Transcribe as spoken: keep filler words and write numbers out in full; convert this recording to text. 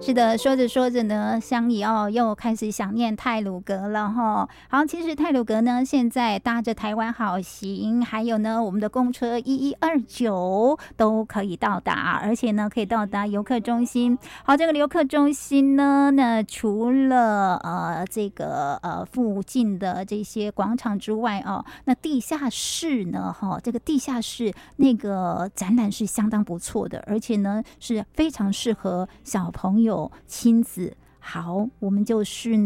是的，说着说着呢，香怡哦又开始想念太鲁阁了哈。好，其实太鲁阁呢，现在搭着台湾好行，还有呢我们的公车一一二九都可以到达，而且呢可以到达游客中心。好，这个游客中心呢，那除了呃这个呃附近的这些广场之外哦，那地下室呢，哈、哦，这个地下室那个展览是相当不错的，而且呢是非常适合小朋友亲子。好，我们就是